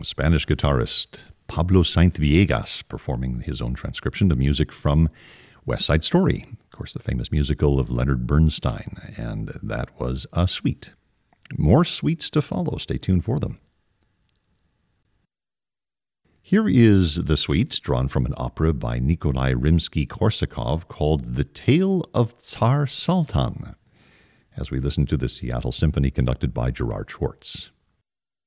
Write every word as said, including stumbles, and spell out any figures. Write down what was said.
Spanish guitarist Pablo Sainz-Villegas performing his own transcription of music from West Side Story, of course, the famous musical of Leonard Bernstein, and that was a suite. More suites to follow. Stay tuned for them. Here is the suite drawn from an opera by Nikolai Rimsky-Korsakov called The Tale of Tsar Sultan, as we listen to the Seattle Symphony conducted by Gerard Schwartz.